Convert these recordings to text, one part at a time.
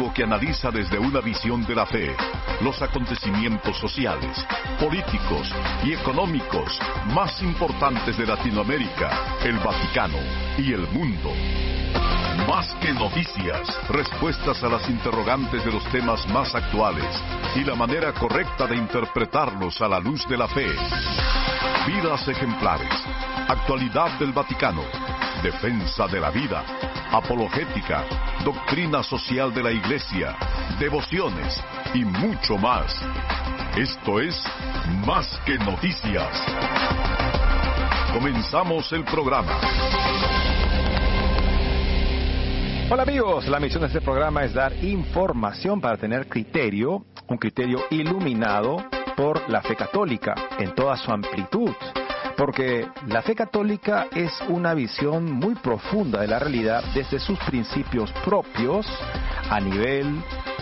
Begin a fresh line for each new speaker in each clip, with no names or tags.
periódico que analiza desde una visión de la fe los acontecimientos sociales, políticos y económicos más importantes de Latinoamérica, el Vaticano y el mundo. Más que noticias, respuestas a las interrogantes de los temas más actuales y la manera correcta de interpretarlos a la luz de la fe. Vidas ejemplares, actualidad del Vaticano, defensa de la vida, apologética, doctrina social de la Iglesia, devociones y mucho más. Esto es Más que Noticias. Comenzamos el programa.
Hola amigos, la misión de este programa es dar información para tener criterio, un criterio iluminado por la fe católica en toda su amplitud. Porque la fe católica es una visión muy profunda de la realidad desde sus principios propios a nivel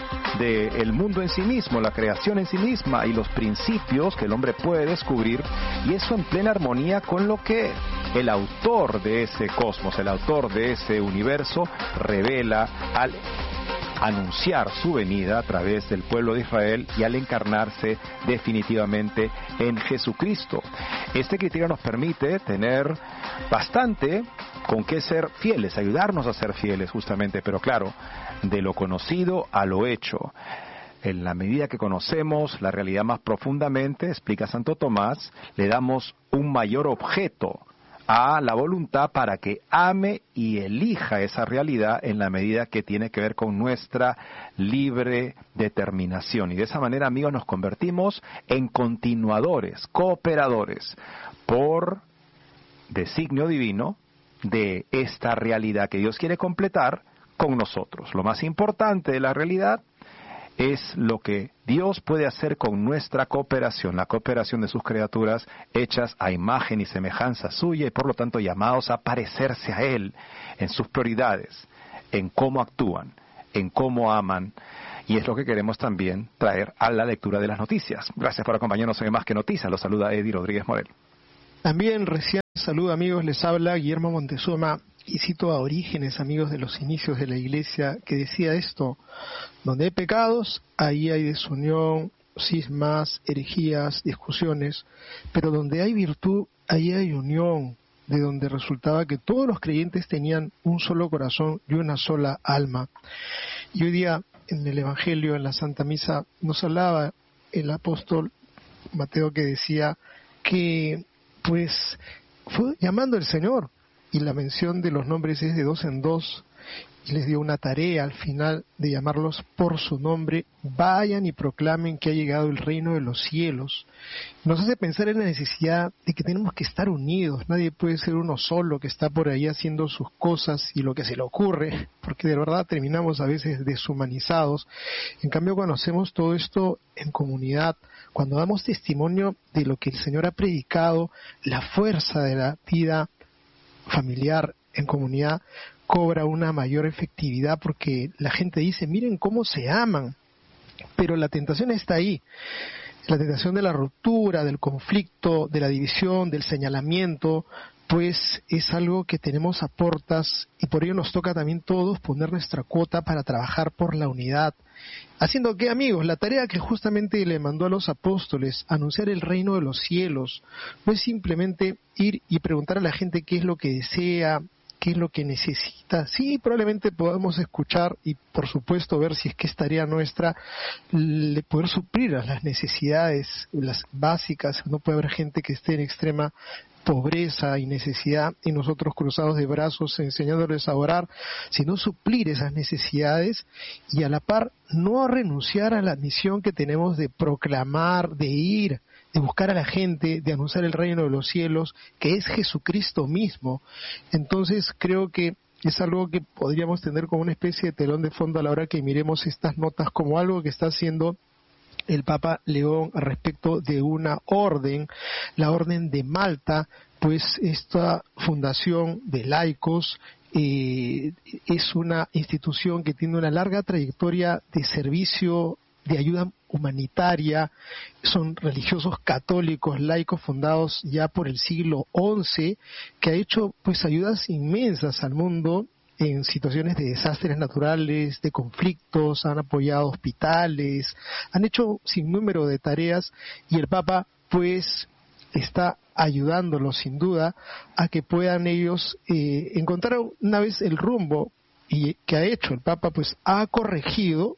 del mundo en sí mismo, la creación en sí misma y los principios que el hombre puede descubrir, y eso en plena armonía con lo que el autor de ese cosmos, el autor de ese universo revela al anunciar su venida a través del pueblo de Israel y al encarnarse definitivamente en Jesucristo. Este criterio nos permite tener bastante con qué ser fieles, ayudarnos a ser fieles justamente, pero claro, de lo conocido a lo hecho. En la medida que conocemos la realidad más profundamente, explica Santo Tomás, le damos un mayor objeto a la voluntad para que ame y elija esa realidad en la medida que tiene que ver con nuestra libre determinación. Y de esa manera, amigos, nos convertimos en continuadores, cooperadores, por designio divino de esta realidad que Dios quiere completar con nosotros. Lo más importante de la realidad es lo que Dios puede hacer con nuestra cooperación, la cooperación de sus criaturas hechas a imagen y semejanza suya y por lo tanto llamados a parecerse a Él en sus prioridades, en cómo actúan, en cómo aman, y es lo que queremos también traer a la lectura de las noticias. Gracias por acompañarnos en Más que Noticias. Los saluda Eddie Rodríguez Morel.
También recién saludo amigos, les habla Guillermo Montezuma. Y cito a Orígenes, amigos de los inicios de la Iglesia, que decía esto: donde hay pecados, ahí hay desunión, cismas, herejías, discusiones, pero donde hay virtud, ahí hay unión, de donde resultaba que todos los creyentes tenían un solo corazón y una sola alma. Y hoy día, en el Evangelio, en la Santa Misa, nos hablaba el apóstol Mateo, que decía que, pues, fue llamando el Señor, y la mención de los nombres es de dos en dos, y les dio una tarea al final de llamarlos por su nombre: vayan y proclamen que ha llegado el reino de los cielos. Nos hace pensar en la necesidad de que tenemos que estar unidos. Nadie puede ser uno solo que está por ahí haciendo sus cosas y lo que se le ocurre, porque de verdad terminamos a veces deshumanizados. En cambio, cuando hacemos todo esto en comunidad, cuando damos testimonio de lo que el Señor ha predicado, la fuerza de la vida familiar en comunidad cobra una mayor efectividad, porque la gente dice: miren cómo se aman. Pero la tentación está ahí, la tentación de la ruptura, del conflicto, de la división, del señalamiento, pues es algo que tenemos a portas, y por ello nos toca también todos poner nuestra cuota para trabajar por la unidad. Haciendo que, amigos, la tarea que justamente le mandó a los apóstoles, anunciar el reino de los cielos, no es simplemente ir y preguntar a la gente qué es lo que desea, qué es lo que necesita. Sí, probablemente podamos escuchar y por supuesto ver si es que es tarea nuestra poder suplir a las necesidades, las básicas. No puede haber gente que esté en extrema pobreza y necesidad y nosotros cruzados de brazos enseñándoles a orar, sino suplir esas necesidades y a la par no renunciar a la misión que tenemos de proclamar, de ir, de buscar a la gente, de anunciar el reino de los cielos, que es Jesucristo mismo. Entonces creo que es algo que podríamos tener como una especie de telón de fondo a la hora que miremos estas notas, como algo que está haciendo el Papa León respecto de una orden, la Orden de Malta, pues esta fundación de laicos es una institución que tiene una larga trayectoria de servicio, de ayuda humanitaria. Son religiosos católicos, laicos fundados ya por el siglo XI, que ha hecho pues ayudas inmensas al mundo en situaciones de desastres naturales, de conflictos, han apoyado hospitales, han hecho sin número de tareas, y el Papa pues está ayudándolos sin duda a que puedan ellos encontrar una vez el rumbo. Y que ha hecho el Papa, pues ha corregido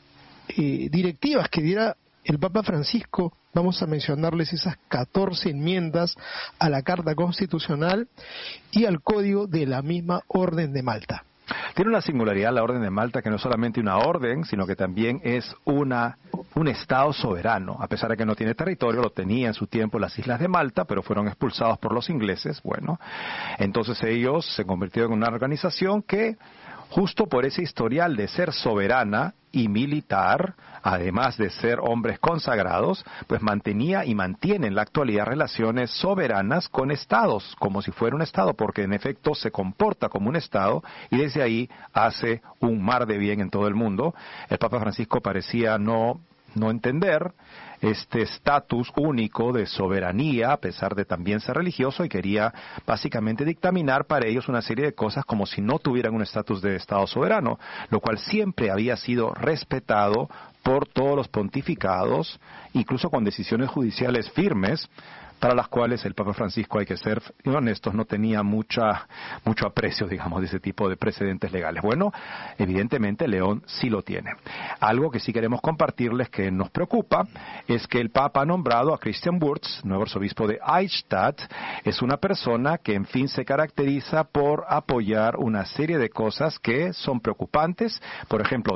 directivas que diera el Papa Francisco. Vamos a mencionarles esas 14 enmiendas a la Carta Constitucional y al Código de la misma Orden de Malta.
Tiene una singularidad la Orden de Malta, que no es solamente una orden, sino que también es un Estado soberano. A pesar de que no tiene territorio, lo tenía en su tiempo las Islas de Malta, pero fueron expulsados por los ingleses. Bueno, entonces ellos se convirtieron en una organización que, justo por ese historial de ser soberana y militar, además de ser hombres consagrados, pues mantenía y mantiene en la actualidad relaciones soberanas con estados, como si fuera un estado, porque en efecto se comporta como un estado y desde ahí hace un mar de bien en todo el mundo. El Papa Francisco parecía no entender este estatus único de soberanía, a pesar de también ser religioso, y quería básicamente dictaminar para ellos una serie de cosas como si no tuvieran un estatus de Estado soberano, lo cual siempre había sido respetado por todos los pontificados, incluso con decisiones judiciales firmes, para las cuales el Papa Francisco, hay que ser honestos, no tenía mucho aprecio, digamos, de ese tipo de precedentes legales. Bueno, evidentemente León sí lo tiene. Algo que sí queremos compartirles que nos preocupa es que el Papa ha nombrado a Christian Wurz, nuevo arzobispo de Eichstätt. Es una persona que, en fin, se caracteriza por apoyar una serie de cosas que son preocupantes. Por ejemplo,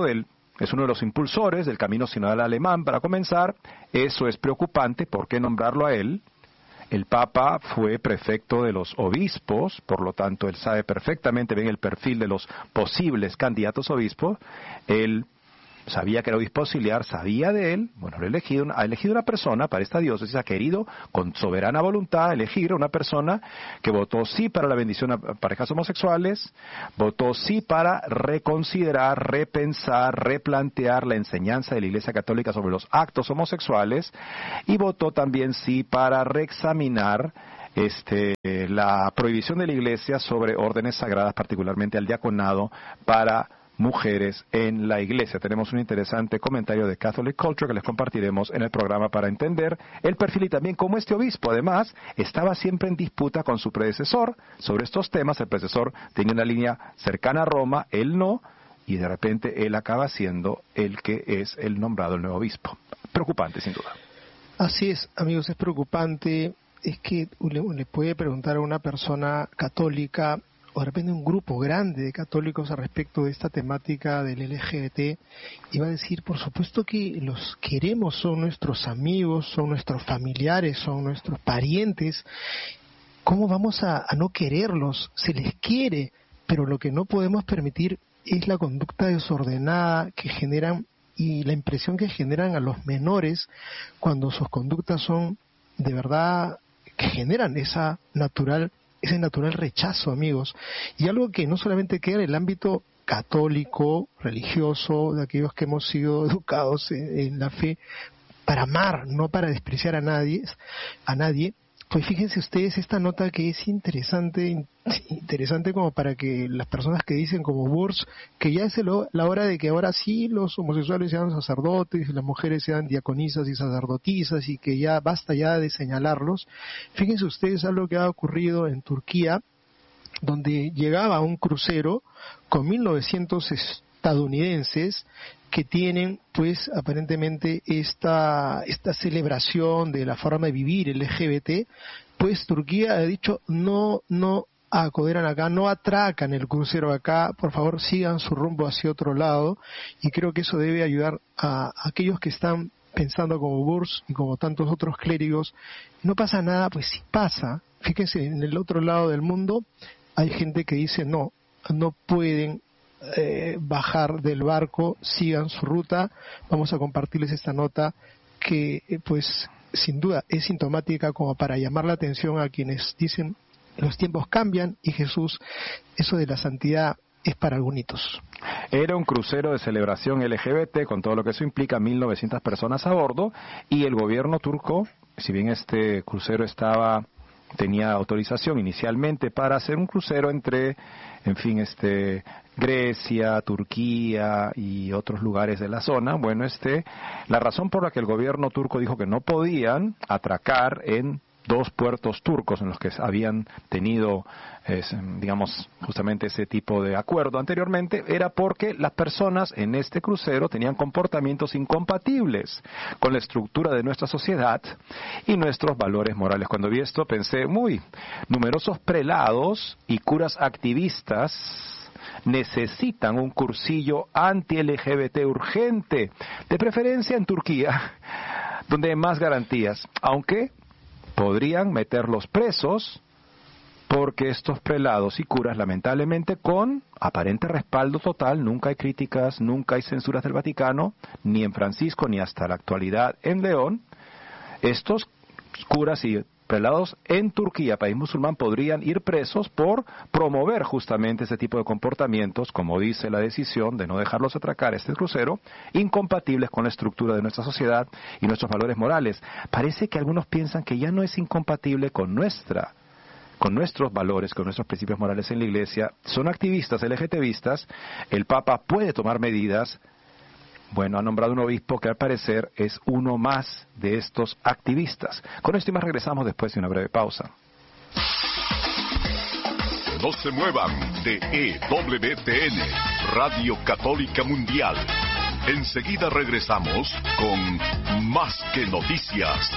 es uno de los impulsores del camino sinodal alemán, para comenzar. Eso es preocupante. ¿Por qué nombrarlo a él? El Papa fue prefecto de los obispos, por lo tanto él sabe perfectamente bien el perfil de los posibles candidatos a obispos. Él sabía que era obispo auxiliar, sabía de él. Bueno, ha elegido una persona para esta diócesis, ha querido con soberana voluntad elegir a una persona que votó sí para la bendición a parejas homosexuales, votó sí para reconsiderar, repensar, replantear la enseñanza de la Iglesia Católica sobre los actos homosexuales, y votó también sí para reexaminar la prohibición de la Iglesia sobre órdenes sagradas, particularmente al diaconado para mujeres en la Iglesia. Tenemos un interesante comentario de Catholic Culture que les compartiremos en el programa para entender el perfil, y también cómo este obispo, además, estaba siempre en disputa con su predecesor sobre estos temas. El predecesor tenía una línea cercana a Roma, él no, y de repente él acaba siendo el que es el nombrado el nuevo obispo. Preocupante, sin duda.
Así es, amigos, es preocupante. Es que le puede preguntar a una persona católica, o de repente un grupo grande de católicos, al respecto de esta temática del LGBT, y va a decir, por supuesto que los queremos, son nuestros amigos, son nuestros familiares, son nuestros parientes. ¿Cómo vamos a no quererlos? Se les quiere, pero lo que no podemos permitir es la conducta desordenada que generan, y la impresión que generan a los menores cuando sus conductas son de verdad que generan ese natural rechazo, amigos. Y algo que no solamente queda en el ámbito católico, religioso, de aquellos que hemos sido educados en la fe para amar, no para despreciar a nadie. Pues fíjense ustedes esta nota, que es interesante como para que las personas que dicen como Wurz, que ya es la hora de que ahora sí los homosexuales sean sacerdotes y las mujeres sean diaconisas y sacerdotisas, y que ya basta ya de señalarlos. Fíjense ustedes algo que ha ocurrido en Turquía, donde llegaba un crucero con 1.900 estadounidenses que tienen pues aparentemente esta celebración de la forma de vivir LGBT. Pues Turquía ha dicho no acoderan acá, no atracan el crucero acá, por favor sigan su rumbo hacia otro lado. Y creo que eso debe ayudar a aquellos que están pensando como Wurz y como tantos otros clérigos. No pasa nada, pues sí pasa. Fíjense, en el otro lado del mundo hay gente que dice no pueden bajar del barco, sigan su ruta. Vamos a compartirles esta nota que pues sin duda es sintomática como para llamar la atención a quienes dicen los tiempos cambian y Jesús, eso de la santidad es para algunos.
Era un crucero de celebración LGBT con todo lo que eso implica, 1.900 personas a bordo, y el gobierno turco, si bien este crucero estaba tenía autorización inicialmente para hacer un crucero entre, Grecia, Turquía y otros lugares de la zona. Bueno, la razón por la que el gobierno turco dijo que no podían atracar en dos puertos turcos en los que habían tenido, justamente ese tipo de acuerdo anteriormente, era porque las personas en este crucero tenían comportamientos incompatibles con la estructura de nuestra sociedad y nuestros valores morales. Cuando vi esto pensé, numerosos prelados y curas activistas necesitan un cursillo anti-LGBT urgente, de preferencia en Turquía, donde hay más garantías, aunque podrían meterlos presos porque estos prelados y curas, lamentablemente, con aparente respaldo total, nunca hay críticas, nunca hay censuras del Vaticano, ni en Francisco, ni hasta la actualidad en León, estos curas y prelados en Turquía, país musulmán, podrían ir presos por promover justamente ese tipo de comportamientos, como dice la decisión de no dejarlos atracar este crucero, incompatibles con la estructura de nuestra sociedad y nuestros valores morales. Parece que algunos piensan que ya no es incompatible con nuestros valores, con nuestros principios morales en la Iglesia. Son activistas LGTBistas, el Papa puede tomar medidas. Bueno, ha nombrado un obispo que al parecer es uno más de estos activistas. Con esto y más regresamos después de una breve pausa.
No se muevan de EWTN, Radio Católica Mundial. Enseguida regresamos con Más que Noticias.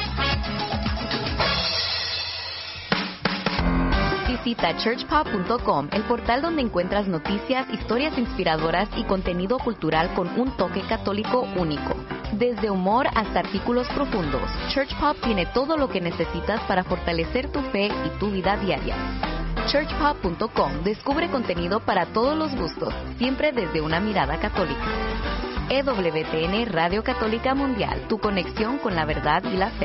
Visita churchpop.com, el portal donde encuentras noticias, historias inspiradoras y contenido cultural con un toque católico único. Desde humor hasta artículos profundos, Churchpop tiene todo lo que necesitas para fortalecer tu fe y tu vida diaria. churchpop.com descubre contenido para todos los gustos, siempre desde una mirada católica. EWTN Radio Católica Mundial, tu conexión con la verdad y la fe.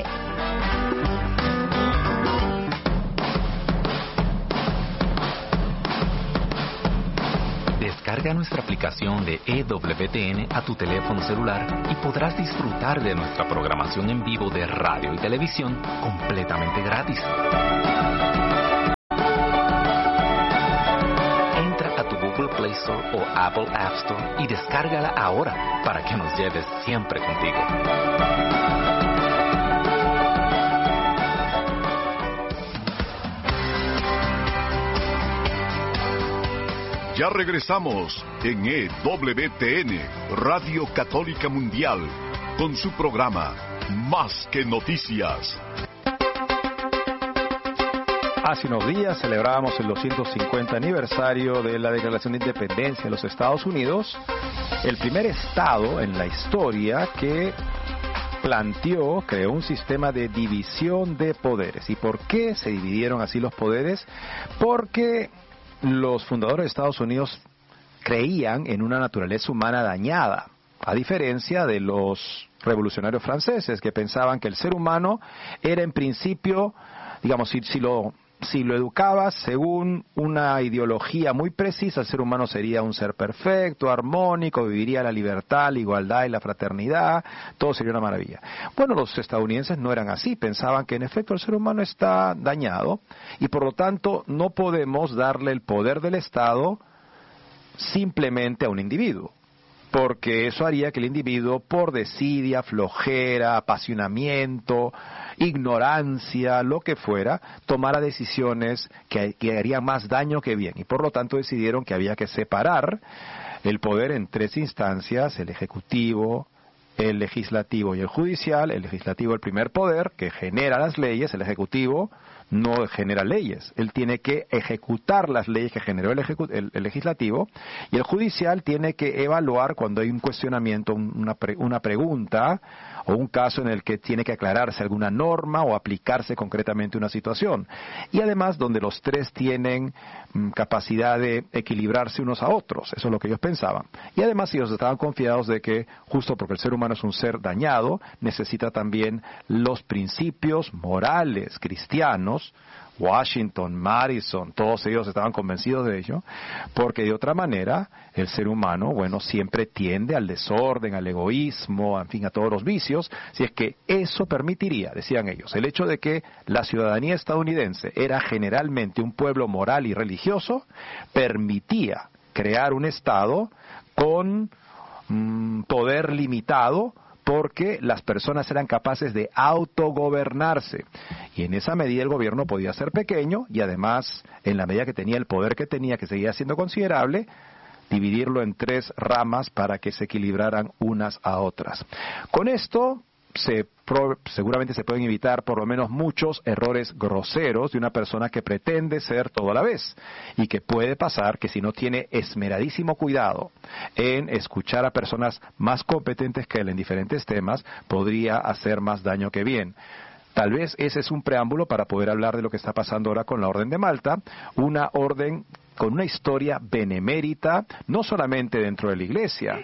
Descarga nuestra aplicación de EWTN a tu teléfono celular y podrás disfrutar de nuestra programación en vivo de radio y televisión completamente gratis. Entra a tu Google Play Store o Apple App Store y descárgala ahora para que nos lleves siempre contigo.
Ya regresamos en EWTN, Radio Católica Mundial, con su programa Más que Noticias.
Hace unos días celebrábamos el 250 aniversario de la Declaración de Independencia de los Estados Unidos, el primer estado en la historia que creó un sistema de división de poderes. ¿Y por qué se dividieron así los poderes? Porque los fundadores de Estados Unidos creían en una naturaleza humana dañada, a diferencia de los revolucionarios franceses que pensaban que el ser humano era en principio, si lo educabas según una ideología muy precisa, el ser humano sería un ser perfecto, armónico, viviría la libertad, la igualdad y la fraternidad, todo sería una maravilla. Bueno, los estadounidenses no eran así, pensaban que en efecto el ser humano está dañado y por lo tanto no podemos darle el poder del Estado simplemente a un individuo, porque eso haría que el individuo, por desidia, flojera, apasionamiento, ignorancia, lo que fuera, tomara decisiones que harían más daño que bien. Y por lo tanto decidieron que había que separar el poder en tres instancias: el ejecutivo, el legislativo y el judicial. El legislativo, el primer poder que genera las leyes; el ejecutivo no genera leyes, él tiene que ejecutar las leyes que generó el legislativo, y el judicial tiene que evaluar cuando hay un cuestionamiento, una pregunta o un caso en el que tiene que aclararse alguna norma o aplicarse concretamente una situación. Y además donde los tres tienen capacidad de equilibrarse unos a otros, eso es lo que ellos pensaban. Y además ellos estaban confiados de que, justo porque el ser humano es un ser dañado, necesita también los principios morales cristianos ciudadanos, Washington, Madison, todos ellos estaban convencidos de ello, porque de otra manera el ser humano, bueno, siempre tiende al desorden, al egoísmo, en fin, a todos los vicios, si es que eso permitiría, decían ellos, el hecho de que la ciudadanía estadounidense era generalmente un pueblo moral y religioso, permitía crear un Estado con poder limitado, porque las personas eran capaces de autogobernarse. Y en esa medida el gobierno podía ser pequeño y además, en la medida que tenía el poder que tenía, que seguía siendo considerable, dividirlo en 3 ramas para que se equilibraran unas a otras. Con esto seguramente se pueden evitar por lo menos muchos errores groseros de una persona que pretende ser todo a la vez y que puede pasar que si no tiene esmeradísimo cuidado en escuchar a personas más competentes que él en diferentes temas, podría hacer más daño que bien. Tal vez ese es un preámbulo para poder hablar de lo que está pasando ahora con la Orden de Malta, una orden con una historia benemérita, no solamente dentro de la Iglesia,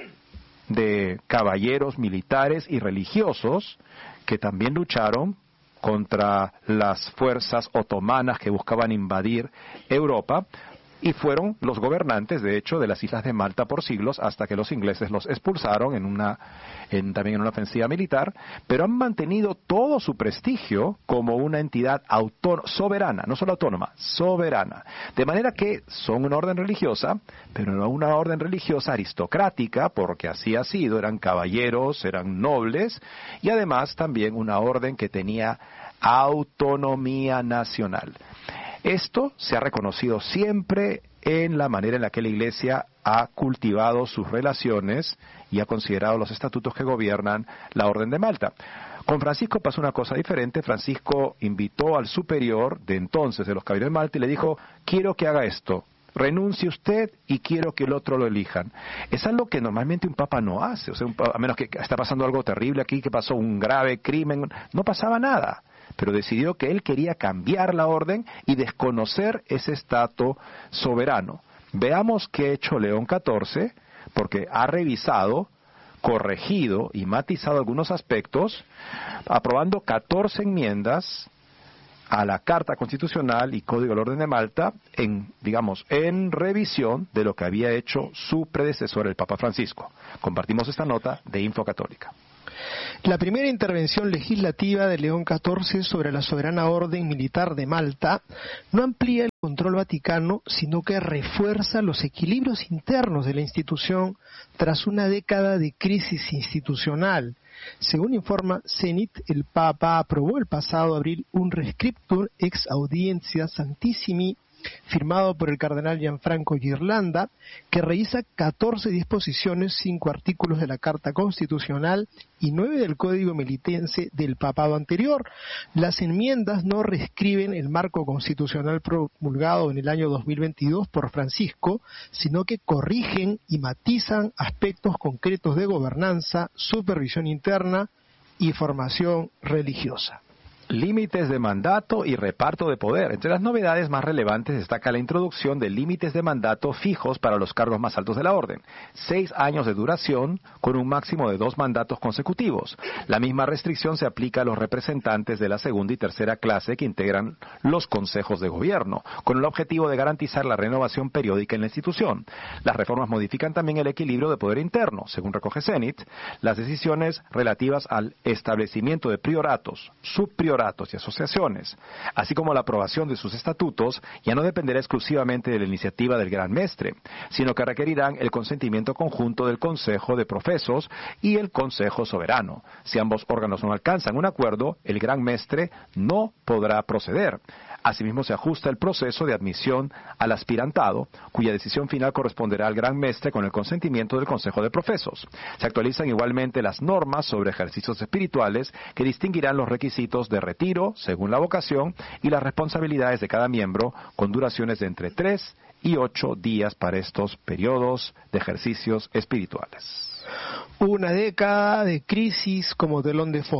de caballeros militares y religiosos que también lucharon contra las fuerzas otomanas que buscaban invadir Europa, y fueron los gobernantes, de hecho, de las islas de Malta por siglos, hasta que los ingleses los expulsaron también en una ofensiva militar, pero han mantenido todo su prestigio como una entidad soberana, no solo autónoma, soberana. De manera que son una orden religiosa, pero no una orden religiosa aristocrática, porque así ha sido, eran caballeros, eran nobles, y además también una orden que tenía autonomía nacional. Esto se ha reconocido siempre en la manera en la que la Iglesia ha cultivado sus relaciones y ha considerado los estatutos que gobiernan la Orden de Malta. Con Francisco pasó una cosa diferente. Francisco invitó al superior de entonces de los caballeros de Malta y le dijo: quiero que haga esto, renuncie usted y quiero que el otro lo elijan. Es algo que normalmente un papa no hace, o sea, a menos que está pasando algo terrible aquí, que pasó un grave crimen, no pasaba nada. Pero decidió que él quería cambiar la orden y desconocer ese estatus soberano. Veamos qué ha hecho León XIV, porque ha revisado, corregido y matizado algunos aspectos, aprobando 14 enmiendas a la Carta Constitucional y Código del Orden de Malta, en revisión de lo que había hecho su predecesor, el Papa Francisco. Compartimos esta nota de Info Católica.
La primera intervención legislativa de León XIV sobre la soberana orden militar de Malta no amplía el control vaticano, sino que refuerza los equilibrios internos de la institución tras una década de crisis institucional. Según informa Zenit, el Papa aprobó el pasado abril un Rescriptum ex audiencia Santissimi firmado por el cardenal Gianfranco Ghirlanda, que revisa 14 disposiciones, 5 artículos de la Carta Constitucional y 9 del Código Militense del papado anterior. Las enmiendas no reescriben el marco constitucional promulgado en el año 2022 por Francisco, sino que corrigen y matizan aspectos concretos de gobernanza, supervisión interna y formación religiosa.
Límites de mandato y reparto de poder. Entre las novedades más relevantes destaca la introducción de límites de mandato fijos para los cargos más altos de la orden. 6 años de duración con un máximo de 2 mandatos consecutivos. La misma restricción se aplica a los representantes de la segunda y tercera clase que integran los consejos de gobierno, con el objetivo de garantizar la renovación periódica en la institución. Las reformas modifican también el equilibrio de poder interno. Según recoge Zenit, las decisiones relativas al establecimiento de prioratos, subprioratos y asociaciones, así como la aprobación de sus estatutos, ya no dependerá exclusivamente de la iniciativa del Gran Mestre, sino que requerirán el consentimiento conjunto del Consejo de Profesos y el Consejo Soberano. Si ambos órganos no alcanzan un acuerdo, el Gran Mestre no podrá proceder. Asimismo, se ajusta el proceso de admisión al aspirantado, cuya decisión final corresponderá al Gran Mestre con el consentimiento del Consejo de Profesos. Se actualizan igualmente las normas sobre ejercicios espirituales que distinguirán los requisitos de retiro, según la vocación, y las responsabilidades de cada miembro, con duraciones de entre 3 y 8 días para estos periodos de ejercicios espirituales.
Una década de crisis como telón de fondo.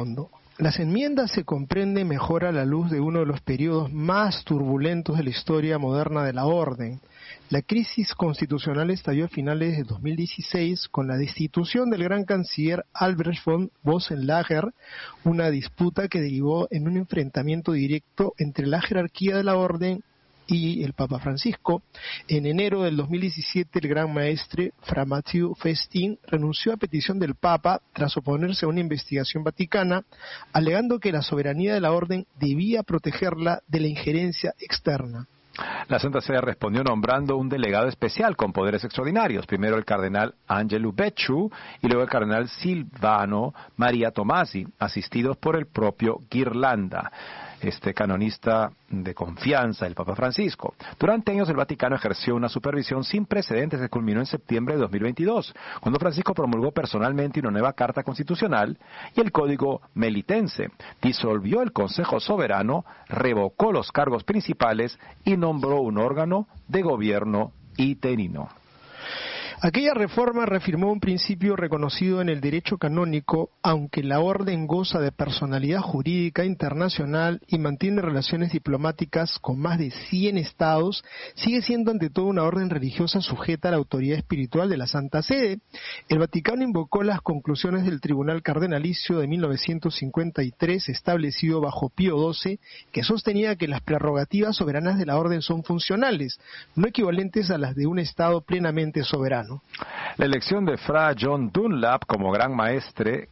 Las enmiendas se comprenden mejor a la luz de uno de los periodos más turbulentos de la historia moderna de la Orden. La crisis constitucional estalló a finales de 2016 con la destitución del gran canciller Albrecht von Boeselager, una disputa que derivó en un enfrentamiento directo entre la jerarquía de la Orden y el Papa Francisco. En enero del 2017, el gran maestre Fra Matteo Festin renunció a petición del Papa tras oponerse a una investigación vaticana, alegando que la soberanía de la Orden debía protegerla de la injerencia externa.
La Santa Sede respondió nombrando un delegado especial con poderes extraordinarios, primero el cardenal Angelo Becciu y luego el cardenal Silvano Maria Tomasi, asistidos por el propio Ghirlanda, canonista de confianza del Papa Francisco. Durante años el Vaticano ejerció una supervisión sin precedentes que culminó en septiembre de 2022, cuando Francisco promulgó personalmente una nueva Carta Constitucional y el Código Melitense, disolvió el Consejo Soberano, revocó los cargos principales y nombró un órgano de gobierno interino.
Aquella reforma reafirmó un principio reconocido en el derecho canónico, aunque la Orden goza de personalidad jurídica internacional y mantiene relaciones diplomáticas con más de 100 estados, sigue siendo ante todo una orden religiosa sujeta a la autoridad espiritual de la Santa Sede. El Vaticano invocó las conclusiones del Tribunal Cardenalicio de 1953, establecido bajo Pío XII, que sostenía que las prerrogativas soberanas de la Orden son funcionales, no equivalentes a las de un estado plenamente soberano.
La elección de Fra John Dunlap como gran mestre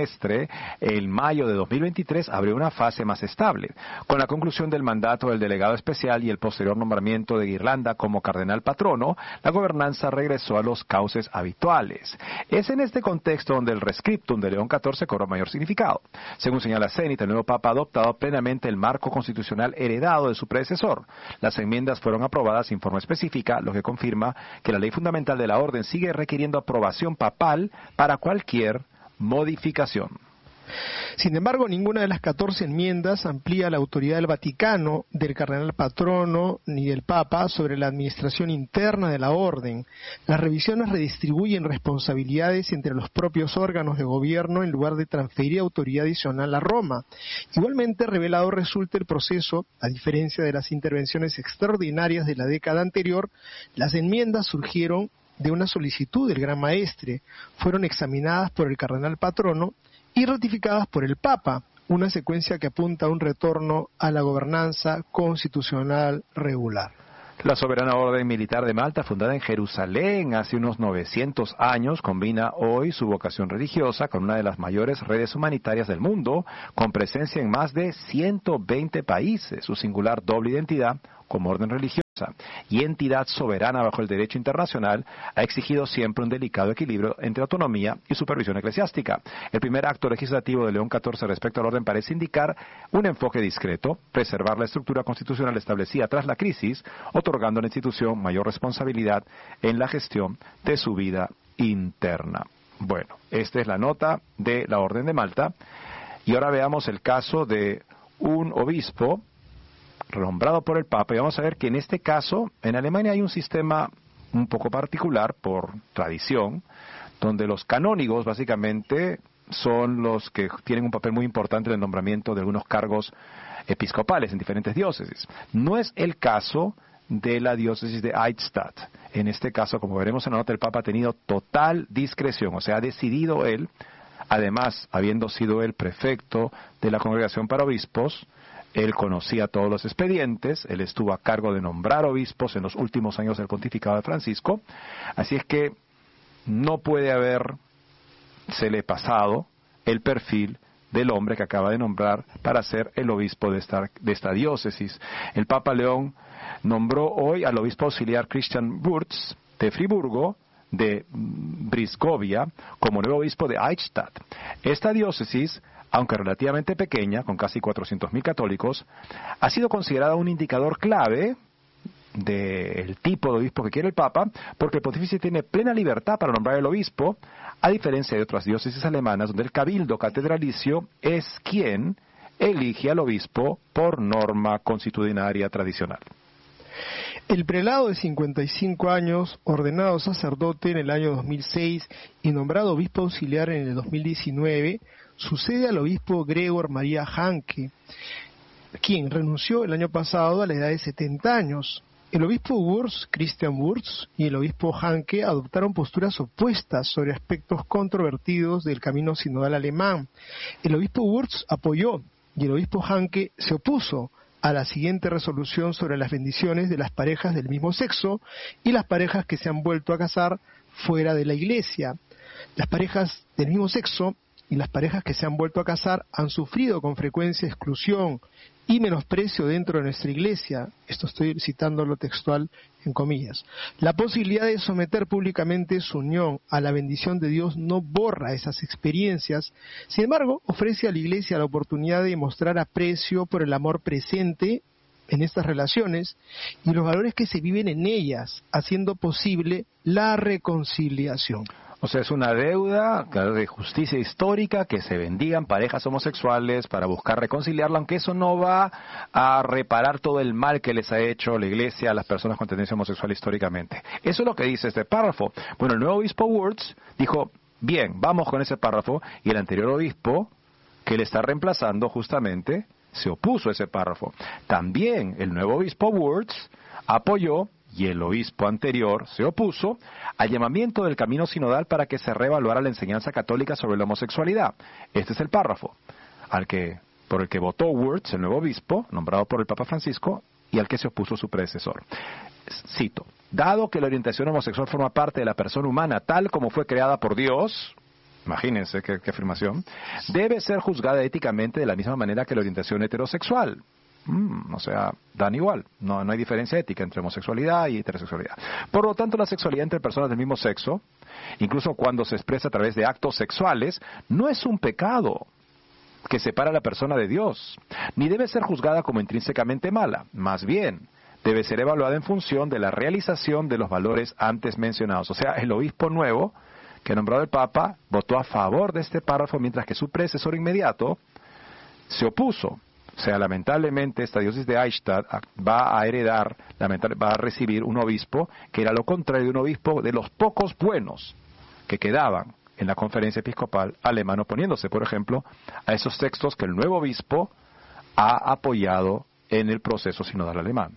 en mayo de 2023 abrió una fase más estable. Con la conclusión del mandato del delegado especial y el posterior nombramiento de Ghirlanda como cardenal patrono, la gobernanza regresó a los cauces habituales. Es en este contexto donde el rescriptum de León XIV cobró mayor significado. Según señala Zenit, el nuevo Papa ha adoptado plenamente el marco constitucional heredado de su predecesor. Las enmiendas fueron aprobadas sin forma específica, lo que confirma que la ley fundamental de la Orden sigue requiriendo aprobación papal para cualquier modificación.
Sin embargo, ninguna de las 14 enmiendas amplía la autoridad del Vaticano, del cardenal patrono ni del Papa sobre la administración interna de la Orden. Las revisiones redistribuyen responsabilidades entre los propios órganos de gobierno en lugar de transferir autoridad adicional a Roma. Igualmente revelado resulta el proceso, a diferencia de las intervenciones extraordinarias de la década anterior, las enmiendas surgieron de una solicitud del Gran Maestre, fueron examinadas por el cardenal patrono y ratificadas por el Papa, una secuencia que apunta a un retorno a la gobernanza constitucional regular.
La Soberana Orden Militar de Malta, fundada en Jerusalén hace unos 900 años, combina hoy su vocación religiosa con una de las mayores redes humanitarias del mundo, con presencia en más de 120 países. Su singular doble identidad como orden religiosa y entidad soberana bajo el derecho internacional ha exigido siempre un delicado equilibrio entre autonomía y supervisión eclesiástica. El primer acto legislativo de León XIV respecto al orden parece indicar un enfoque discreto, preservar la estructura constitucional establecida tras la crisis, otorgando a la institución mayor responsabilidad en la gestión de su vida interna. Bueno, esta es la nota de la Orden de Malta y ahora veamos el caso de un obispo nombrado por el Papa, y vamos a ver que en este caso, en Alemania hay un sistema un poco particular por tradición, donde los canónigos básicamente son los que tienen un papel muy importante en el nombramiento de algunos cargos episcopales en diferentes diócesis. No es el caso de la diócesis de Eichstätt. En este caso, como veremos en la nota, el Papa ha tenido total discreción, o sea, ha decidido él, además, habiendo sido el prefecto de la Congregación para Obispos, él conocía todos los expedientes, él estuvo a cargo de nombrar obispos en los últimos años del pontificado de Francisco, así es que no puede habérsele pasado el perfil del hombre que acaba de nombrar para ser el obispo de esta diócesis. El Papa León nombró hoy al obispo auxiliar Christian Wurz de Friburgo, de Brisgovia, como nuevo obispo de Eichstätt. Esta diócesis, aunque relativamente pequeña, con casi 400.000 católicos, ha sido considerada un indicador clave del tipo de obispo que quiere el Papa, porque el pontífice tiene plena libertad para nombrar el obispo, a diferencia de otras diócesis alemanas, donde el cabildo catedralicio es quien elige al obispo por norma consuetudinaria tradicional.
El prelado de 55 años, ordenado sacerdote en el año 2006 y nombrado obispo auxiliar en el 2019, sucede al obispo Gregor María Hanke, quien renunció el año pasado a la edad de 70 años. El obispo Wurz, Christian Wurz, y el obispo Hanke adoptaron posturas opuestas sobre aspectos controvertidos del camino sinodal alemán. El obispo Wurz apoyó y el obispo Hanke se opuso a la siguiente resolución sobre las bendiciones de las parejas del mismo sexo y las parejas que se han vuelto a casar fuera de la iglesia. Las parejas del mismo sexo y las parejas que se han vuelto a casar han sufrido con frecuencia exclusión y menosprecio dentro de nuestra iglesia. Esto estoy citándolo textual en comillas. La posibilidad de someter públicamente su unión a la bendición de Dios no borra esas experiencias. Sin embargo, ofrece a la iglesia la oportunidad de mostrar aprecio por el amor presente en estas relaciones y los valores que se viven en ellas, haciendo posible la reconciliación.
O sea, es una deuda de justicia histórica que se bendigan parejas homosexuales para buscar reconciliarla, aunque eso no va a reparar todo el mal que les ha hecho la iglesia a las personas con tendencia homosexual históricamente. Eso es lo que dice este párrafo. Bueno, el nuevo obispo Wurz dijo, bien, vamos con ese párrafo, y el anterior obispo, que le está reemplazando justamente, se opuso a ese párrafo. También el nuevo obispo Wurz apoyó, y el obispo anterior se opuso al llamamiento del camino sinodal para que se reevaluara la enseñanza católica sobre la homosexualidad. Este es el párrafo por el que votó Wurz, el nuevo obispo, nombrado por el Papa Francisco, y al que se opuso su predecesor. Cito, dado que la orientación homosexual forma parte de la persona humana tal como fue creada por Dios, imagínense qué afirmación, debe ser juzgada éticamente de la misma manera que la orientación heterosexual. O sea, dan igual, no hay diferencia ética entre homosexualidad y heterosexualidad. Por lo tanto, la sexualidad entre personas del mismo sexo, incluso cuando se expresa a través de actos sexuales, no es un pecado que separa a la persona de Dios, ni debe ser juzgada como intrínsecamente mala. Más bien, debe ser evaluada en función de la realización de los valores antes mencionados. O sea, el obispo nuevo que ha nombrado el Papa votó a favor de este párrafo, mientras que su predecesor inmediato se opuso. O sea, lamentablemente esta diócesis de Eichstätt va a recibir un obispo que era lo contrario de un obispo de los pocos buenos que quedaban en la conferencia episcopal alemana, oponiéndose, por ejemplo, a esos textos que el nuevo obispo ha apoyado en el proceso sinodal alemán.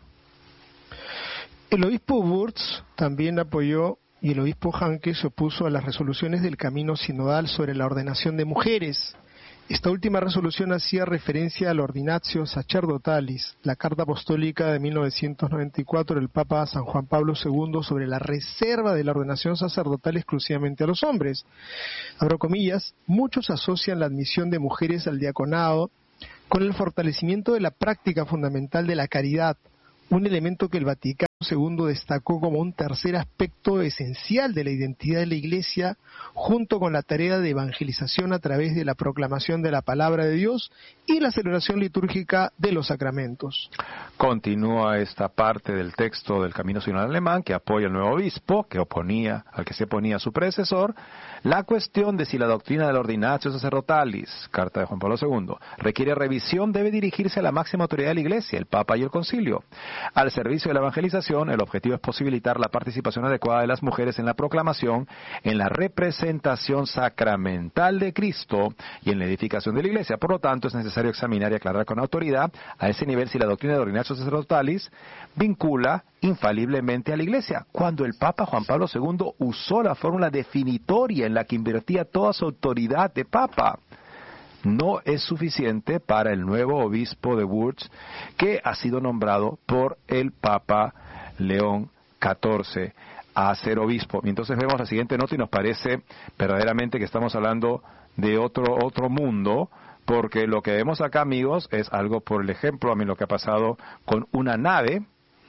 El obispo Wurz también apoyó y el obispo Hanke se opuso a las resoluciones del camino sinodal sobre la ordenación de mujeres. Esta última resolución hacía referencia al Ordinatio Sacerdotalis, la carta apostólica de 1994 del Papa San Juan Pablo II sobre la reserva de la ordenación sacerdotal exclusivamente a los hombres. Abro comillas, muchos asocian la admisión de mujeres al diaconado con el fortalecimiento de la práctica fundamental de la caridad, un elemento que el Vaticano II destacó como un tercer aspecto esencial de la identidad de la Iglesia, junto con la tarea de evangelización a través de la proclamación de la palabra de Dios y la celebración litúrgica de los sacramentos.
Continúa esta parte del texto del Camino Sinodal Alemán que apoya al nuevo obispo, al que se oponía su predecesor, la cuestión de si la doctrina del Ordinatio Sacerdotalis, carta de Juan Pablo II, requiere revisión, debe dirigirse a la máxima autoridad de la Iglesia, el Papa y el Concilio. Al servicio de la evangelización, el objetivo es posibilitar la participación adecuada de las mujeres en la proclamación, en la representación sacramental de Cristo y en la edificación de la Iglesia. Por lo tanto, es necesario examinar y aclarar con autoridad a ese nivel si la doctrina del Ordinatio Sacerdotalis vincula infaliblemente a la Iglesia, cuando el Papa Juan Pablo II usó la fórmula definitoria en la que invertía toda su autoridad de Papa. No es suficiente para el nuevo obispo de Wurz, que ha sido nombrado por el Papa León XIV a ser obispo. Y entonces vemos la siguiente nota y nos parece verdaderamente que estamos hablando de otro mundo, porque lo que vemos acá, amigos, es algo por el ejemplo, a mí lo que ha pasado con una nave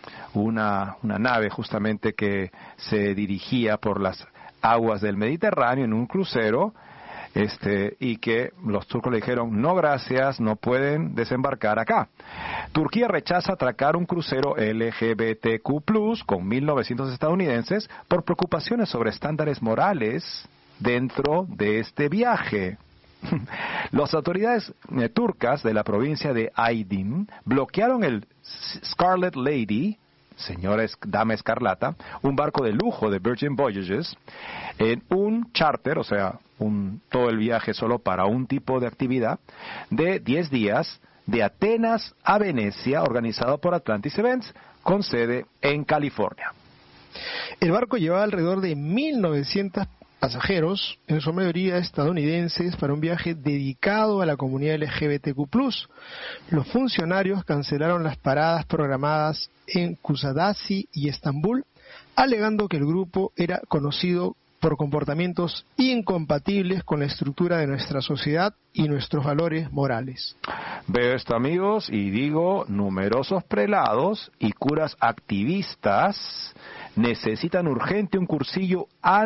justamente que se dirigía por las aguas del Mediterráneo en un crucero, y que los turcos le dijeron, no gracias, no pueden desembarcar acá. Turquía rechaza atracar un crucero LGBTQ+, con 1.900 estadounidenses, por preocupaciones sobre estándares morales dentro de este viaje. Las autoridades turcas de la provincia de Aydin bloquearon el Scarlet Lady señora Dama Escarlata, un barco de lujo de Virgin Voyages, en un charter, o sea, todo el viaje solo para un tipo de actividad, de 10 días, de Atenas a Venecia, organizado por Atlantis Events, con sede en California.
El barco llevaba alrededor de 1.900 pasajeros, en su mayoría estadounidenses, para un viaje dedicado a la comunidad LGBTQ+. Los funcionarios cancelaron las paradas programadas en Kusadasi y Estambul, alegando que el grupo era conocido por comportamientos incompatibles con la estructura de nuestra sociedad y nuestros valores morales.
Veo esto, amigos, y digo, numerosos prelados y curas activistas necesitan urgente un cursillo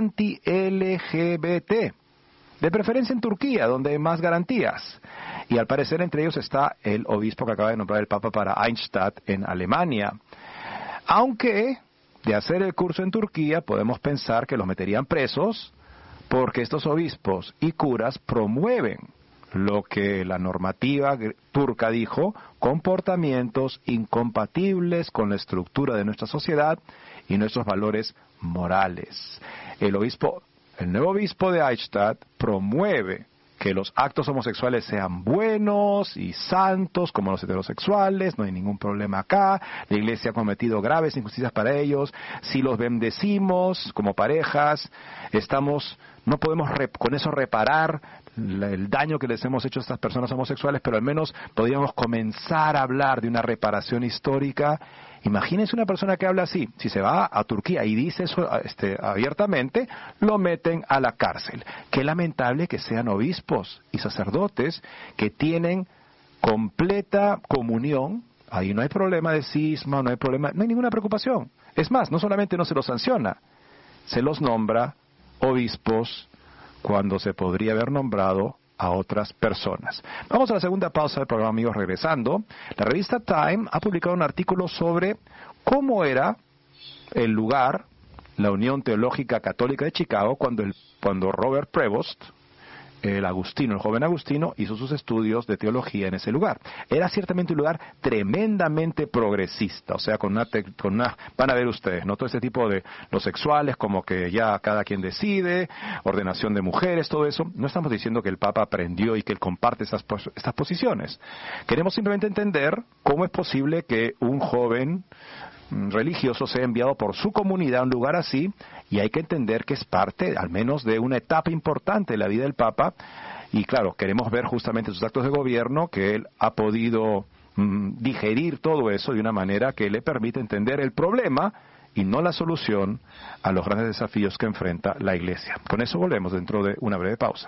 anti-LGBT, de preferencia en Turquía, donde hay más garantías. Y al parecer entre ellos está el obispo que acaba de nombrar el Papa para Eichstätt, en Alemania. Aunque, de hacer el curso en Turquía, podemos pensar que los meterían presos, porque estos obispos y curas promueven lo que la normativa turca dijo, comportamientos incompatibles con la estructura de nuestra sociedad y nuestros valores morales. El nuevo obispo de Eichstätt promueve que los actos homosexuales sean buenos y santos como los heterosexuales, no hay ningún problema acá, la Iglesia ha cometido graves injusticias para ellos, si los bendecimos como parejas, no podemos con eso reparar el daño que les hemos hecho a estas personas homosexuales, pero al menos podríamos comenzar a hablar de una reparación histórica. Imagínense una persona que habla así, si se va a Turquía y dice eso abiertamente, lo meten a la cárcel. Qué lamentable que sean obispos y sacerdotes que tienen completa comunión, ahí no hay problema de cisma, no hay ninguna preocupación. Es más, no solamente no se los sanciona, se los nombra obispos cuando se podría haber nombrado a otras personas. Vamos a la segunda pausa del programa, amigos, regresando. La revista Time ha publicado un artículo sobre cómo era el lugar, la Unión Teológica Católica de Chicago, cuando Robert Prevost, el joven Agustino, hizo sus estudios de teología en ese lugar. Era ciertamente un lugar tremendamente progresista, o sea, van a ver ustedes, ¿no? Todo este tipo de los sexuales, como que ya cada quien decide, ordenación de mujeres, todo eso. No estamos diciendo que el Papa aprendió y que él comparte estas posiciones. Queremos simplemente entender cómo es posible que un joven religioso sea enviado por su comunidad a un lugar así, y hay que entender que es parte, al menos, de una etapa importante de la vida del Papa, y claro, queremos ver justamente sus actos de gobierno, que él ha podido digerir todo eso de una manera que le permite entender el problema y no la solución a los grandes desafíos que enfrenta la Iglesia. Con eso volvemos dentro de una breve pausa.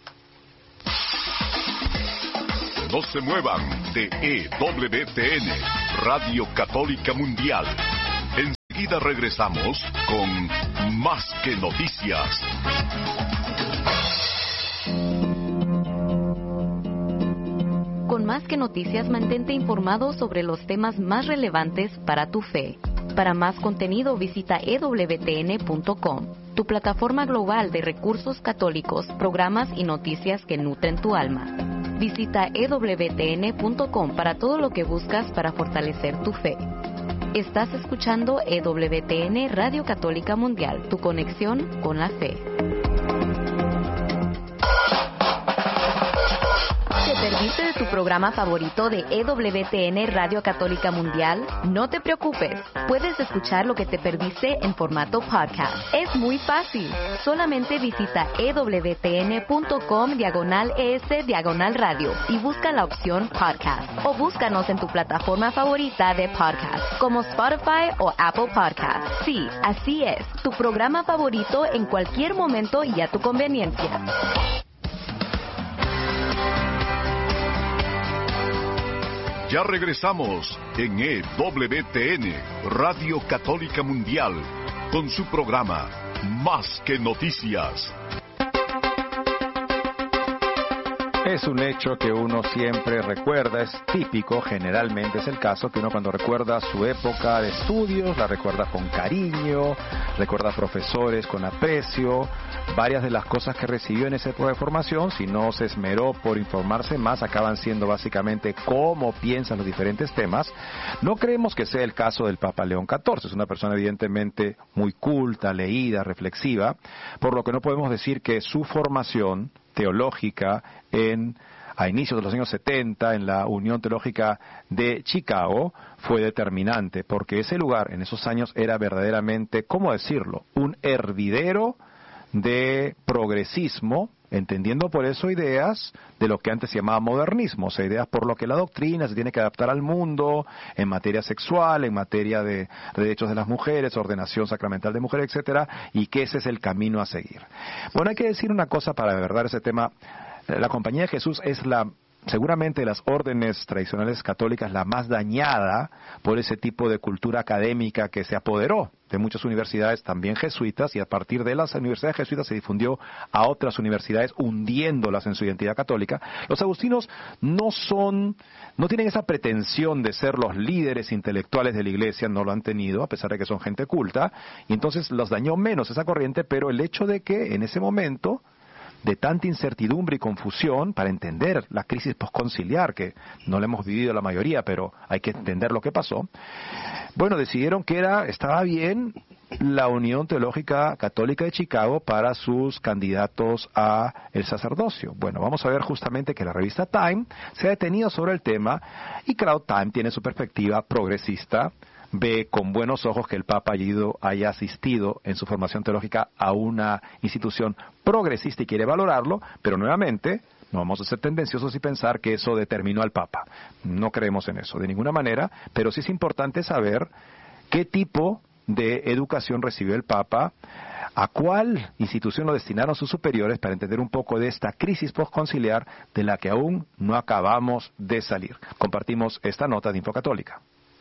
No se muevan de EWTN, Radio Católica Mundial. Enseguida regresamos con Más que Noticias.
Con Más que Noticias, mantente informado sobre los temas más relevantes para tu fe. Para más contenido, visita EWTN.com, tu plataforma global de recursos católicos, programas y noticias que nutren tu alma. Visita EWTN.com para todo lo que buscas para fortalecer tu fe. Estás escuchando EWTN Radio Católica Mundial, tu conexión con la fe. ¿Te perdiste de tu programa favorito de EWTN Radio Católica Mundial? No te preocupes, puedes escuchar lo que te perdiste en formato podcast. Es muy fácil, solamente visita EWTN.com/ES/radio y busca la opción podcast, o búscanos en tu plataforma favorita de podcast, como Spotify o Apple Podcast. Sí, así es, tu programa favorito en cualquier momento y a tu conveniencia.
Ya regresamos en EWTN, Radio Católica Mundial, con su programa Más que Noticias.
Es un hecho que uno siempre recuerda, es típico, generalmente es el caso, que uno cuando recuerda su época de estudios, la recuerda con cariño, recuerda profesores con aprecio, varias de las cosas que recibió en esa época de formación, si no se esmeró por informarse más, acaban siendo básicamente cómo piensan los diferentes temas. No creemos que sea el caso del Papa León XIV, es una persona evidentemente muy culta, leída, reflexiva, por lo que no podemos decir que su formación teológica a inicios de los años 70 en la Unión Teológica de Chicago fue determinante, porque ese lugar en esos años era verdaderamente, ¿cómo decirlo?, un hervidero de progresismo, entendiendo por eso ideas de lo que antes se llamaba modernismo, o sea, ideas por lo que la doctrina se tiene que adaptar al mundo en materia sexual, en materia de derechos de las mujeres, ordenación sacramental de mujeres, etcétera, y que ese es el camino a seguir. Bueno, hay que decir una cosa para abordar ese tema. La Compañía de Jesús es seguramente de las órdenes tradicionales católicas la más dañada por ese tipo de cultura académica que se apoderó de muchas universidades también jesuitas, y a partir de las universidades jesuitas se difundió a otras universidades hundiéndolas en su identidad católica. Los agustinos no tienen esa pretensión de ser los líderes intelectuales de la iglesia, no lo han tenido, a pesar de que son gente culta, y entonces los dañó menos esa corriente, pero el hecho de que en ese momento de tanta incertidumbre y confusión, para entender la crisis posconciliar, que no la hemos vivido la mayoría, pero hay que entender lo que pasó, bueno, decidieron que estaba bien la Unión Teológica Católica de Chicago para sus candidatos a el sacerdocio. Bueno, vamos a ver justamente que la revista Time se ha detenido sobre el tema, y claro, Time tiene su perspectiva progresista, ve con buenos ojos que el Papa haya asistido en su formación teológica a una institución progresista y quiere valorarlo, pero nuevamente no vamos a ser tendenciosos y pensar que eso determinó al Papa. No creemos en eso de ninguna manera, pero sí es importante saber qué tipo de educación recibió el Papa, a cuál institución lo destinaron sus superiores, para entender un poco de esta crisis postconciliar de la que aún no acabamos de salir. Compartimos esta nota de Infocatólica.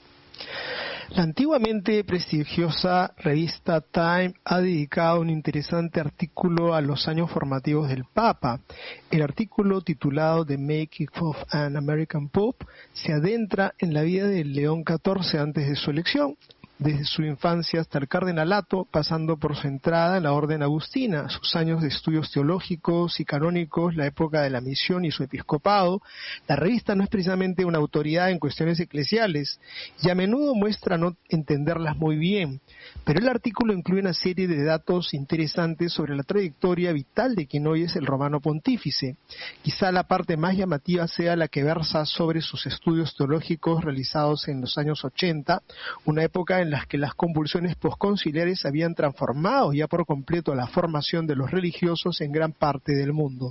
La antiguamente prestigiosa revista Time ha dedicado un interesante artículo a los años formativos del Papa. El artículo, titulado The Making of an American Pope, se adentra en la vida de León XIV antes de su elección, desde su infancia hasta el cardenalato, pasando por su entrada en la orden agustina, sus años de estudios teológicos y canónicos, la época de la misión y su episcopado. La revista no es precisamente una autoridad en cuestiones eclesiales y a menudo muestra no entenderlas muy bien, pero el artículo incluye una serie de datos interesantes sobre la trayectoria vital de quien hoy es el romano pontífice. Quizá la parte más llamativa sea la que versa sobre sus estudios teológicos realizados en los años 80, una época en las que las convulsiones posconciliares habían transformado ya por completo la formación de los religiosos en gran parte del mundo.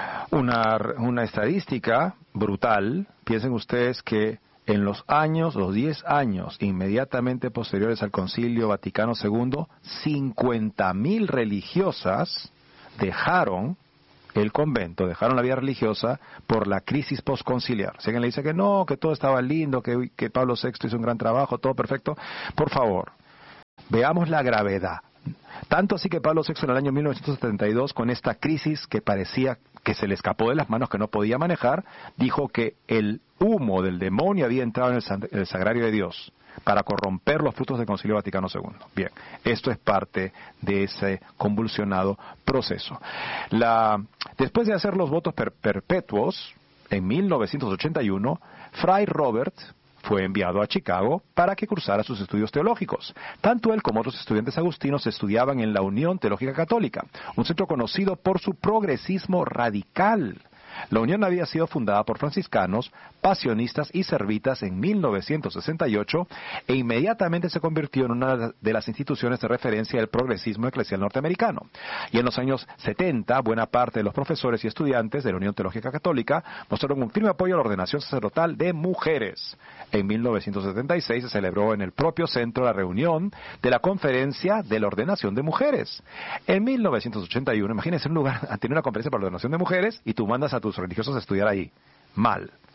Una estadística brutal. Piensen ustedes que en los 10 años inmediatamente posteriores al Concilio Vaticano II, 50.000 religiosas dejaron el convento, dejaron la vida religiosa por la crisis posconciliar. Si alguien le dice que no, que todo estaba lindo, que Pablo VI hizo un gran trabajo, todo perfecto, por favor, veamos la gravedad. Tanto así que Pablo VI en el año 1972, con esta crisis que parecía que se le escapó de las manos, que no podía manejar, dijo que el humo del demonio había entrado en el sagrario de Dios para corromper los frutos del Concilio Vaticano II. Bien, esto es parte de ese convulsionado proceso. Después de hacer los votos perpetuos, en 1981, Fray Robert fue enviado a Chicago para que cursara sus estudios teológicos. Tanto él como otros estudiantes agustinos estudiaban en la Unión Teológica Católica, un centro conocido por su progresismo radical. La Unión había sido fundada por franciscanos, pasionistas y servitas en 1968 e inmediatamente se convirtió en una de las instituciones de referencia del progresismo eclesial norteamericano. Y en los años 70, buena parte de los profesores y estudiantes de la Unión Teológica Católica mostraron un firme apoyo a la ordenación sacerdotal de mujeres. En 1976 se celebró en el propio centro la reunión de la Conferencia de la Ordenación de Mujeres. En 1981, imagínense un lugar, han tenido una conferencia para la ordenación de mujeres y tú mandas a tus religiosos a estudiar ahí. Mal.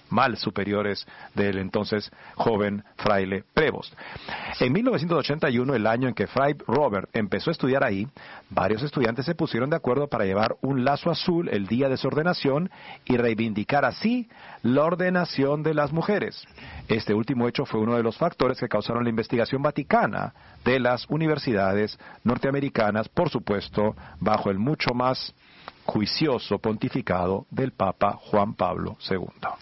mal superiores del entonces joven fraile Prevost. En 1981, el año en que Fray Robert empezó a estudiar ahí, varios estudiantes se pusieron de acuerdo para llevar un lazo azul el día de su ordenación y reivindicar así la ordenación de las mujeres. Este último hecho fue uno de los factores que causaron la investigación vaticana de las universidades norteamericanas, por supuesto, bajo el mucho más juicioso pontificado del Papa Juan Pablo II.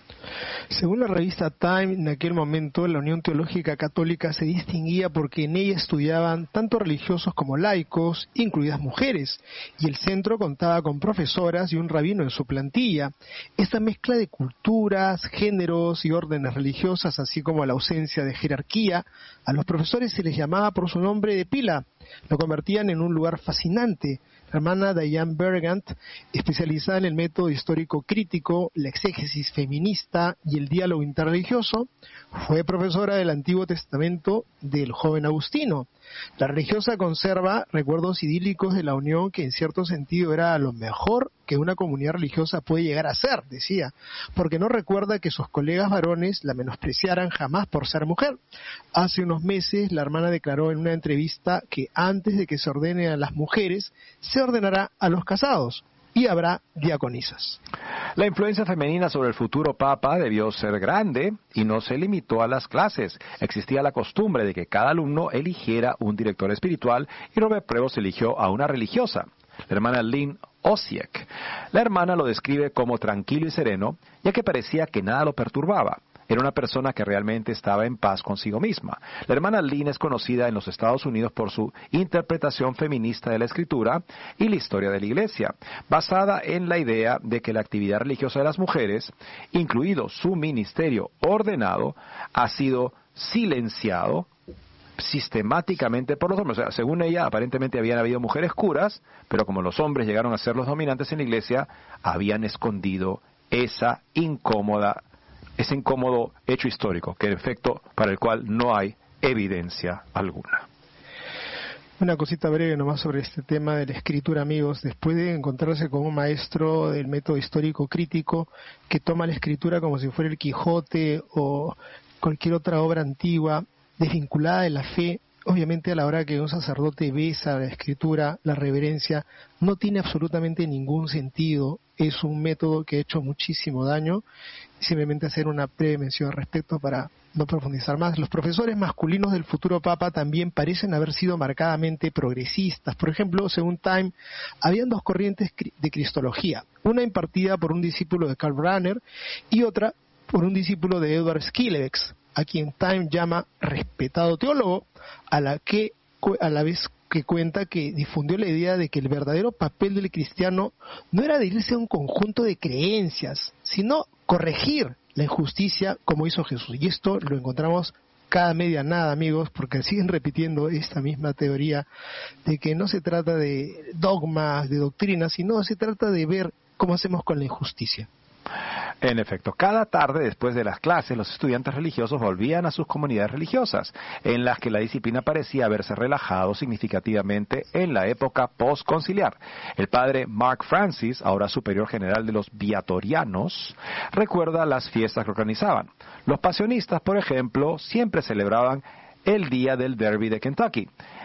Según la revista Time, en aquel momento la Unión Teológica Católica se distinguía porque en ella estudiaban tanto religiosos como laicos, incluidas mujeres, y el centro contaba con profesoras y un rabino en su plantilla. Esta mezcla de culturas, géneros y órdenes religiosas, así como la ausencia de jerarquía, a los profesores se les llamaba por su nombre de pila. Lo convertían en un lugar fascinante. La hermana Diane Bergant, especializada en el método histórico crítico, la exégesis feminista y el diálogo interreligioso, fue profesora del Antiguo Testamento del joven Agustino. La religiosa conserva recuerdos idílicos de la unión que en cierto sentido era lo mejor que una comunidad religiosa puede llegar a ser, decía, porque no recuerda que sus colegas varones la menospreciaran jamás por ser mujer. Hace unos meses la hermana declaró en una entrevista que antes de que se ordene a las mujeres, se ordenará a los casados y habrá diaconisas.
La influencia femenina sobre el futuro Papa debió ser grande y no se limitó a las clases. Existía la costumbre de que cada alumno eligiera un director espiritual y Robert Prevost eligió a una religiosa, la hermana Lynn Osiek. La hermana lo describe como tranquilo y sereno, ya que parecía que nada lo perturbaba. Era una persona que realmente estaba en paz consigo misma. La hermana Lynn es conocida en los Estados Unidos por su interpretación feminista de la Escritura y la historia de la Iglesia, basada en la idea de que la actividad religiosa de las mujeres, incluido su ministerio ordenado, ha sido silenciado sistemáticamente por los hombres. O sea, según ella, aparentemente habían habido mujeres curas, pero como los hombres llegaron a ser los dominantes en la Iglesia, habían escondido ese incómodo hecho histórico, que en efecto para el cual no hay evidencia alguna.
Una cosita breve nomás sobre este tema de la escritura, amigos. Después de encontrarse con un maestro del método histórico crítico que toma la escritura como si fuera el Quijote o cualquier otra obra antigua, desvinculada de la fe, obviamente a la hora que un sacerdote besa la escritura, la reverencia, no tiene absolutamente ningún sentido. Es un método que ha hecho muchísimo daño. Simplemente hacer una breve mención al respecto para no profundizar más. Los profesores masculinos del futuro Papa también parecen haber sido marcadamente progresistas. Por ejemplo, según Time, habían dos corrientes de cristología, una impartida por un discípulo de Karl Rahner y otra por un discípulo de Edward Schillebeeckx, a quien Time llama respetado teólogo, a la vez que cuenta que difundió la idea de que el verdadero papel del cristiano no era adherirse a un conjunto de creencias, sino corregir la injusticia como hizo Jesús. Y esto lo encontramos cada media nada, amigos, porque siguen repitiendo esta misma teoría de que no se trata de dogmas, de doctrinas, sino se trata de ver cómo hacemos con la injusticia.
En efecto, cada tarde después de las clases, los estudiantes religiosos volvían a sus comunidades religiosas, en las que la disciplina parecía haberse relajado significativamente en la época postconciliar. El padre Mark Francis, ahora superior general de los viatorianos, recuerda las fiestas que organizaban. Los pasionistas, por ejemplo, siempre celebraban el día del Derby de Kentucky.